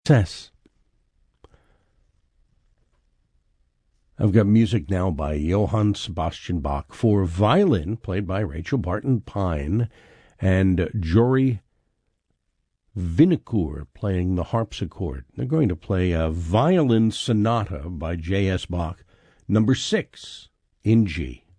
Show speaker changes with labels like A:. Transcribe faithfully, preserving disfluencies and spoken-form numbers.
A: success. I've got music now by Johann Sebastian Bach for violin, played by Rachel Barton Pine, and Jory Vinocourt playing the harpsichord. They're going to play a violin sonata by J S. Bach, number six in G.